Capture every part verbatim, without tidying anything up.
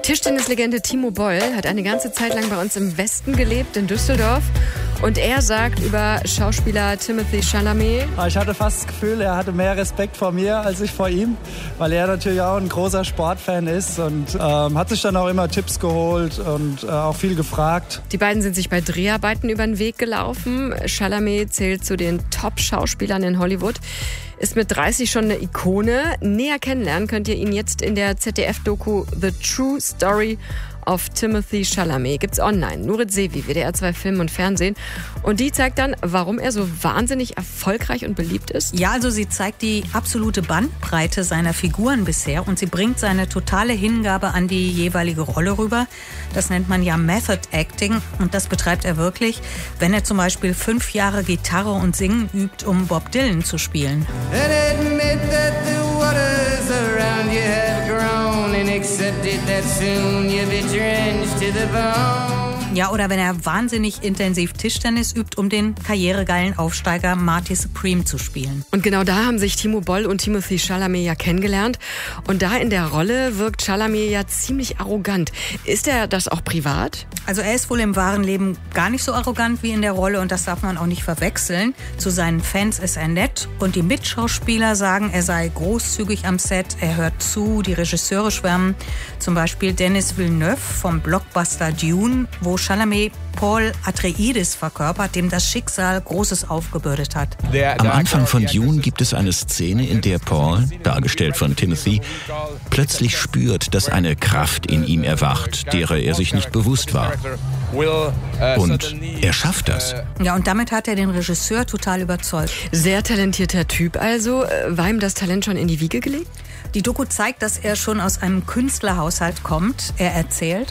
Tischtennislegende Timo Boll hat eine ganze Zeit lang bei uns im Westen gelebt, in Düsseldorf. Und er sagt über Schauspieler Timothée Chalamet: Ich hatte fast das Gefühl, er hatte mehr Respekt vor mir als ich vor ihm, weil er natürlich auch ein großer Sportfan ist und ähm, hat sich dann auch immer Tipps geholt und äh, auch viel gefragt. Die beiden sind sich bei Dreharbeiten über den Weg gelaufen. Chalamet zählt zu den Top-Schauspielern in Hollywood, ist mit dreißig schon eine Ikone. Näher kennenlernen könnt ihr ihn jetzt in der Z D F-Doku The True Story of Timothée Chalamet. Gibt's online. Nurit Sevi, W D R zwei Film und Fernsehen. Und die zeigt dann, warum er so wahnsinnig erfolgreich und beliebt ist. Ja, also sie zeigt die absolute Bandbreite seiner Figuren bisher und sie bringt seine totale Hingabe an die jeweilige Rolle rüber. Das nennt man ja Method Acting und das betreibt er wirklich, wenn er zum Beispiel fünf Jahre Gitarre und Singen übt, um Bob Dylan zu spielen. Ja, oder wenn er wahnsinnig intensiv Tischtennis übt, um den karrieregeilen Aufsteiger Marty Supreme zu spielen. Und genau da haben sich Timo Boll und Timothée Chalamet ja kennengelernt. Und da in der Rolle wirkt Chalamet ja ziemlich arrogant. Ist er das auch privat? Also er ist wohl im wahren Leben gar nicht so arrogant wie in der Rolle und das darf man auch nicht verwechseln. Zu seinen Fans ist er nett und die Mitschauspieler sagen, er sei großzügig am Set, er hört zu, die Regisseure schwärmen. Zum Beispiel Denis Villeneuve vom Blockbuster Dune, wo Chalamet Paul Atreides verkörpert, dem das Schicksal Großes aufgebürdet hat. Am Anfang von Dune gibt es eine Szene, in der Paul, dargestellt von Timothy, plötzlich spürt, dass eine Kraft in ihm erwacht, derer er sich nicht bewusst war. Und er schafft das. Ja, und damit hat er den Regisseur total überzeugt. Sehr talentierter Typ also. War ihm das Talent schon in die Wiege gelegt? Die Doku zeigt, dass er schon aus einem Künstlerhaushalt kommt. Er erzählt: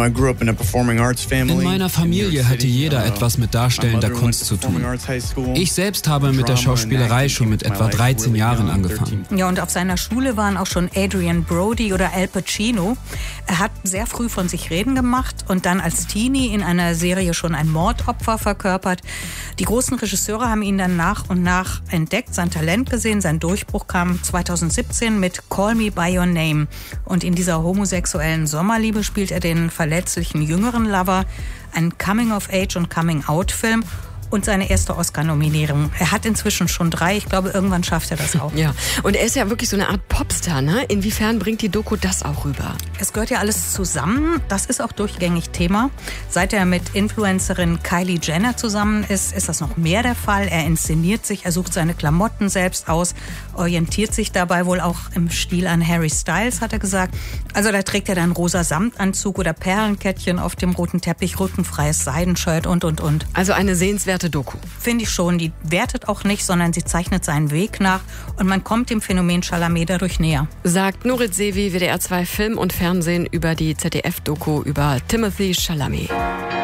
In meiner Familie hatte jeder etwas mit darstellender Kunst zu tun. Ich selbst habe mit der Schauspielerei schon mit etwa dreizehn Jahren angefangen. Ja, und auf seiner Schule waren auch schon Adrian Brody oder Al Pacino. Er hat sehr früh von sich reden gemacht und dann als Teenie in einer Serie schon ein Mordopfer verkörpert. Die großen Regisseure haben ihn dann nach und nach entdeckt, sein Talent gesehen. Sein Durchbruch kam zweitausendsiebzehn mit Call Me By Your Name. Und in dieser homosexuellen Sommerliebe spielt er den verletzlichen jüngeren Lover, ein Coming-of-Age- und Coming-out-Film und seine erste Oscar-Nominierung. Er hat inzwischen schon drei. Ich glaube, irgendwann schafft er das auch. Ja, und er ist ja wirklich so eine Art Popstar, ne? Inwiefern bringt die Doku das auch rüber? Es gehört ja alles zusammen. Das ist auch durchgängig Thema. Seit er mit Influencerin Kylie Jenner zusammen ist, ist das noch mehr der Fall. Er inszeniert sich, er sucht seine Klamotten selbst aus, orientiert sich dabei wohl auch im Stil an Harry Styles, hat er gesagt. Also da trägt er dann rosa Samtanzug oder Perlenkettchen auf dem roten Teppich, rückenfreies Seidenshirt und, und, und. Also eine sehenswerte Doku. Finde ich schon. Die wertet auch nicht, sondern sie zeichnet seinen Weg nach und man kommt dem Phänomen Chalamet dadurch näher. Sagt Nurit Sevi, W D R zwei Film und Fernsehen über die Z D F-Doku über Timothée Chalamet.